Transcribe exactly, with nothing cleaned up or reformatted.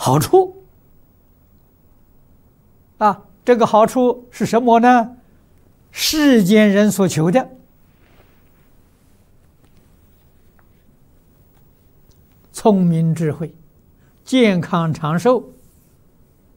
好处啊。这个好处是什么呢？世间人所求的聪明智慧、健康长寿，